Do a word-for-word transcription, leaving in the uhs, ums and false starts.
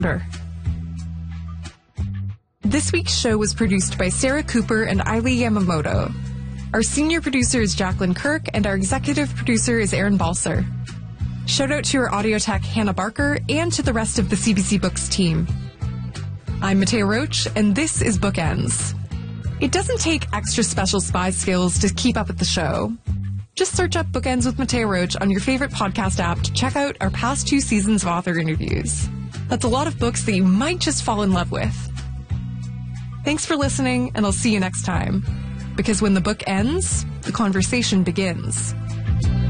This week's show was produced by Sarah Cooper and Ailey Yamamoto. Our senior producer is Jacqueline Kirk, and our executive producer is Aaron Balser. Shout out to our audio tech, Hannah Barker, and to the rest of the C B C Books team. I'm Mattea Roach, and this is Bookends. It doesn't take extra special spy skills to keep up with the show. Just search up Bookends with Mattea Roach on your favorite podcast app to check out our past two seasons of author interviews. That's a lot of books that you might just fall in love with. Thanks for listening, and I'll see you next time. Because when the book ends, the conversation begins.